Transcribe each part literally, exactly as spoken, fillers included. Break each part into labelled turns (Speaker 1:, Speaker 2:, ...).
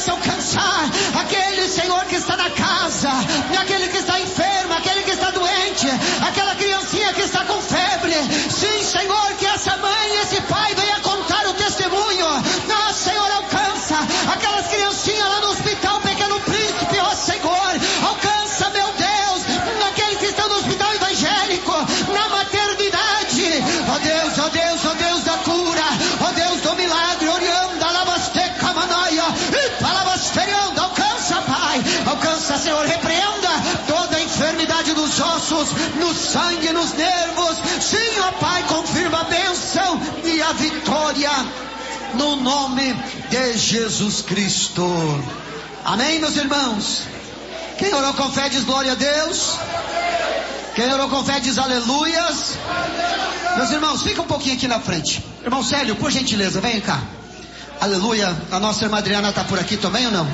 Speaker 1: possa alcançar aquele, Senhor, que está na casa, aquele que está enfermo, aquele que está doente, aquela criancinha que está com febre. Sim, Senhor, que essa mãe e esse pai venha contar o testemunho. Ah, Senhor, alcança aquelas criancinhas lá no hospital Pequeno Príncipe, ó Senhor. Alcança, meu Deus, aqueles que estão no hospital evangélico, na maternidade. Ó Deus, ó Deus, ó Deus da cura, ó Deus do milagre. Orianda, lavasteca, manaia, e palavasterianda. Alcança, Pai, alcança, Senhor, repreenda toda a enfermidade dos ossos, no sangue, nos nervos. Sim, ó Pai, confirma a bênção e a vitória, no nome de Jesus Cristo. Amém, meus irmãos? Quem orou com fé diz glória a Deus. Quem orou com fé diz aleluias. Meus irmãos, fica um pouquinho aqui na frente. Irmão Célio, por gentileza, vem cá. Aleluia. A nossa irmã Adriana está por aqui também ou não?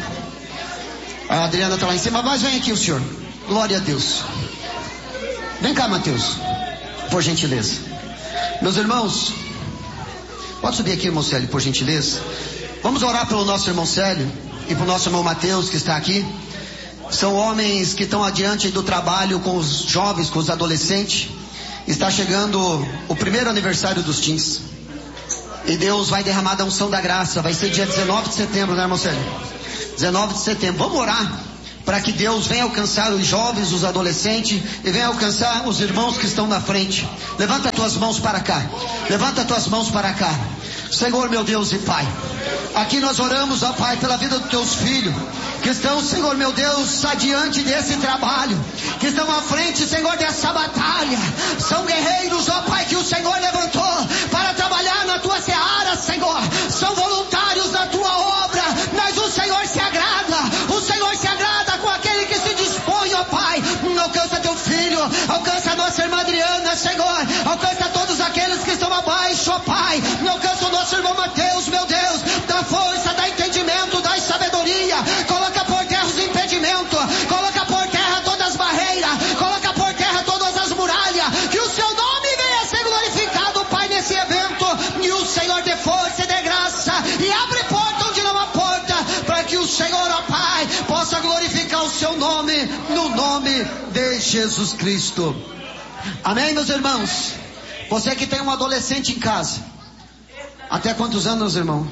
Speaker 1: A Adriana está lá em cima, mas vem aqui o senhor. Glória a Deus. Vem cá, Mateus, por gentileza. Meus irmãos, pode subir aqui, irmão Célio, por gentileza. Vamos orar pelo nosso irmão Célio e pelo nosso irmão Mateus, que está aqui. São homens que estão adiante do trabalho com os jovens, com os adolescentes. Está chegando o primeiro aniversário dos teens. E Deus vai derramar a unção da graça. Vai ser dia dezenove de setembro, né, irmão Célio? dezenove de setembro. Vamos orar para que Deus venha alcançar os jovens, os adolescentes, e venha alcançar os irmãos que estão na frente. Levanta as tuas mãos para cá. Levanta as tuas mãos para cá. Senhor, meu Deus e Pai, aqui nós oramos, ó Pai, pela vida dos teus filhos, que estão, Senhor, meu Deus, adiante desse trabalho, que estão à frente, Senhor, dessa batalha. São guerreiros, ó Pai, que o Senhor levantou para trabalhar na tua seara, Senhor. São voluntários da tua obra, mas o Senhor se agrada, o Senhor se agrada com aquele que se dispõe, ó Pai. Alcança teu filho, alcança a nossa irmã Adriana, Senhor, alcança todos aqueles que estão abaixo, ó Pai. Alcança o nosso irmão Mateus, meu Deus, dá força, dá entendimento, dá sabedoria. Coloca por terra os impedimentos, coloca por terra todas as barreiras, coloca por terra todas as muralhas. Que o seu nome venha a ser glorificado, Pai, nesse evento. E o Senhor dê força e dê graça, e abre porta onde não há porta, para que o Senhor, ó Pai, possa glorificar o seu nome, no nome de Jesus Cristo. Amém, meus irmãos? Você que tem um adolescente em casa, até quantos anos, irmão?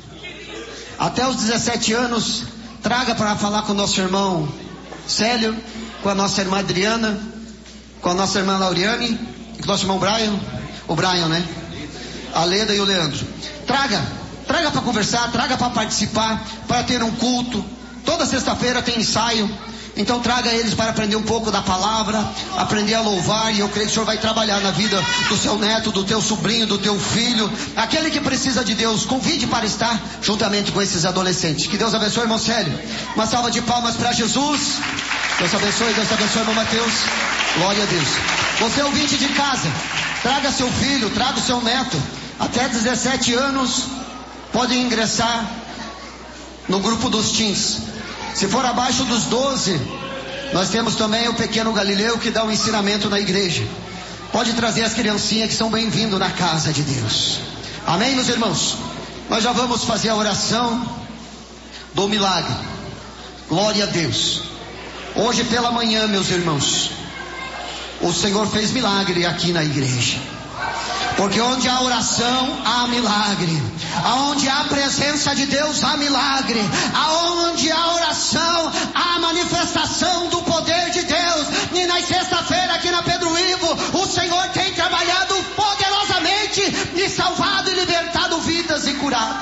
Speaker 1: Até os dezessete anos, traga para falar com o nosso irmão Célio, com a nossa irmã Adriana, com a nossa irmã Lauriane, e com o nosso irmão Brian, o Brian, né? A Leda e o Leandro. Traga, traga para conversar, traga para participar, para ter um culto. Toda sexta-feira tem ensaio. Então traga eles para aprender um pouco da palavra, aprender a louvar, e eu creio que o Senhor vai trabalhar na vida do seu neto, do teu sobrinho, do teu filho, aquele que precisa de Deus. Convide para estar juntamente com esses adolescentes. Que Deus abençoe, irmão Célio. Uma salva de palmas para Jesus. Deus abençoe, Deus abençoe, irmão Mateus. Glória a Deus. Você ouvinte de casa, traga seu filho, traga o seu neto. Até dezessete anos podem ingressar no grupo dos teens. Se for abaixo dos doze, nós temos também o pequeno Galileu, que dá um ensinamento na igreja. Pode trazer as criancinhas, que são bem-vindos na casa de Deus. Amém, meus irmãos? Nós já vamos fazer a oração do milagre. Glória a Deus. Hoje pela manhã, meus irmãos, o Senhor fez milagre aqui na igreja. Porque onde há oração, há milagre. Aonde há presença de Deus, há milagre. Aonde há oração, há manifestação do poder de Deus. E na sexta-feira aqui na Pedro Ivo, o Senhor tem trabalhado poderosamente e salvado e libertado vidas e curado.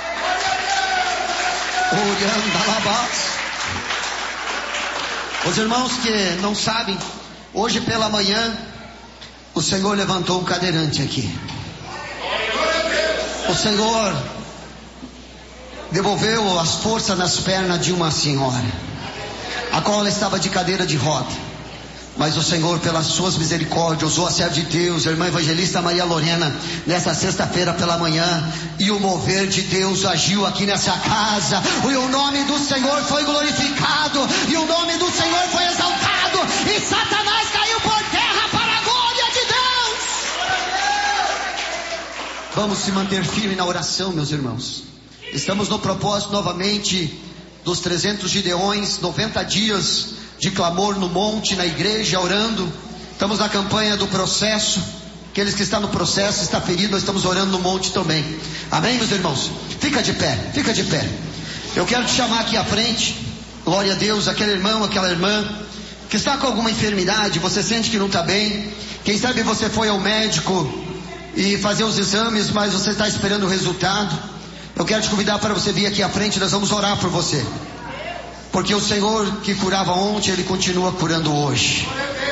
Speaker 1: Os irmãos que não sabem, hoje pela manhã o Senhor levantou um cadeirante aqui. O Senhor devolveu as forças nas pernas de uma senhora, a qual ela estava de cadeira de roda. Mas o Senhor, pelas suas misericórdias, usou a serva de Deus, a irmã evangelista Maria Lorena, nessa sexta-feira pela manhã, e o mover de Deus agiu aqui nessa casa, e o nome do Senhor foi glorificado, e o nome do Senhor foi exaltado, e Satanás caiu por terra para a glória de Deus. Vamos se manter firme na oração, meus irmãos. Estamos no propósito novamente dos trezentos Gideões, noventa dias de clamor no monte, na igreja, orando. Estamos na campanha do processo. Aqueles que estão no processo, está ferido, nós estamos orando no monte também. Amém, meus irmãos? Fica de pé, fica de pé. Eu quero te chamar aqui à frente. Glória a Deus, aquele irmão, aquela irmã que está com alguma enfermidade, você sente que não está bem. Quem sabe você foi ao médico e fazer os exames, mas você está esperando o resultado. Eu quero te convidar para você vir aqui à frente, nós vamos orar por você. Porque o Senhor que curava ontem, Ele continua curando hoje.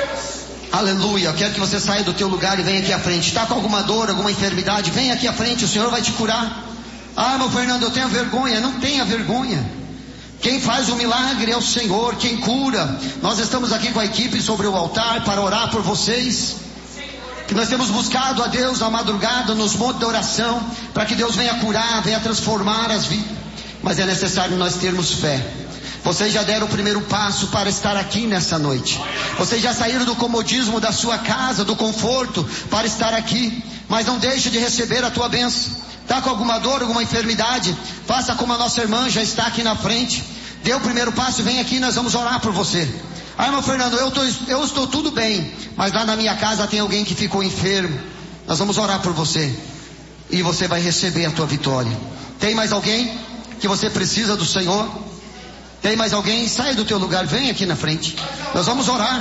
Speaker 1: Aleluia. Eu quero que você saia do teu lugar e venha aqui à frente. Está com alguma dor, alguma enfermidade, vem aqui à frente, o Senhor vai te curar. Ah, meu Fernando, eu tenho vergonha. Não tenha vergonha. Quem faz o milagre é o Senhor, quem cura. Nós estamos aqui com a equipe sobre o altar para orar por vocês. Que nós temos buscado a Deus na madrugada, nos montes de oração, para que Deus venha curar, venha transformar as vidas. Mas é necessário nós termos fé. Vocês já deram o primeiro passo para estar aqui nessa noite. Vocês já saíram do comodismo da sua casa, do conforto, para estar aqui. Mas não deixe de receber a tua bênção. Está com alguma dor, alguma enfermidade? Faça como a nossa irmã já está aqui na frente. Dê o primeiro passo e vem aqui, nós vamos orar por você. Ah, irmão Fernando, eu, tô, eu estou tudo bem, mas lá na minha casa tem alguém que ficou enfermo. Nós vamos orar por você. E você vai receber a tua vitória. Tem mais alguém que você precisa do Senhor? Tem mais alguém? Sai do teu lugar, vem aqui na frente. Nós vamos orar.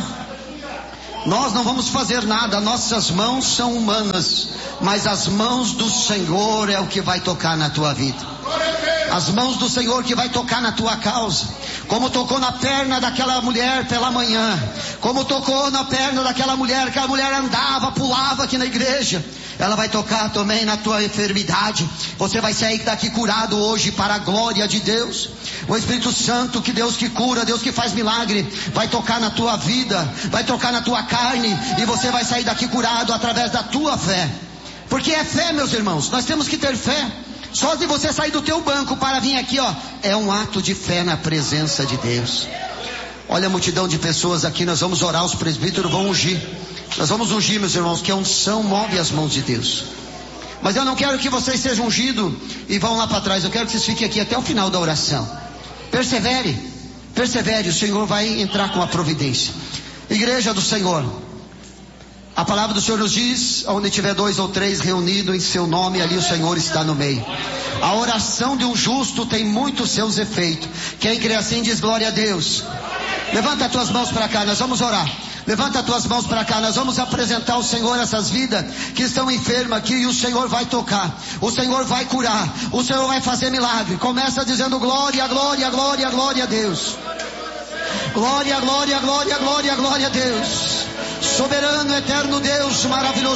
Speaker 1: Nós não vamos fazer nada, nossas mãos são humanas, mas as mãos do Senhor é o que vai tocar na tua vida. As mãos do Senhor que vai tocar na tua causa. Como tocou na perna daquela mulher pela manhã. Como tocou na perna daquela mulher, que a mulher andava, pulava aqui na igreja. Ela vai tocar também na tua enfermidade. Você vai sair daqui curado hoje para a glória de Deus. O Espírito Santo, que Deus que cura, Deus que faz milagre, vai tocar na tua vida, vai tocar na tua carne, e você vai sair daqui curado através da tua fé. Porque é fé, meus irmãos, nós temos que ter fé. Só de você sair do teu banco para vir aqui, ó, é um ato de fé na presença de Deus. Olha a multidão de pessoas aqui, nós vamos orar, os presbíteros vão ungir. Nós vamos ungir, meus irmãos, que a unção move as mãos de Deus. Mas eu não quero que vocês sejam ungidos e vão lá para trás. Eu quero que vocês fiquem aqui até o final da oração. Persevere, persevere, o Senhor vai entrar com a providência. Igreja do Senhor, a palavra do Senhor nos diz: onde tiver dois ou três reunidos em seu nome, ali o Senhor está no meio. A oração de um justo tem muitos seus efeitos. Quem crê assim diz glória a Deus. Levanta as tuas mãos para cá, nós vamos orar. Levanta as tuas mãos para cá, nós vamos apresentar ao Senhor essas vidas que estão enfermas aqui, e o Senhor vai tocar, o Senhor vai curar, o Senhor vai fazer milagre. Começa dizendo glória, glória, glória, glória a Deus. Glória, glória, glória, glória, glória a Deus. Soberano, eterno Deus, maravilhoso.